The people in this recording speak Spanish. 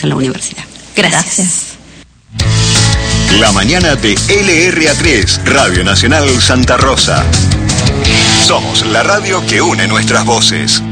en la universidad. Gracias. La mañana de LRA3, Radio Nacional Santa Rosa. Somos la radio que une nuestras voces.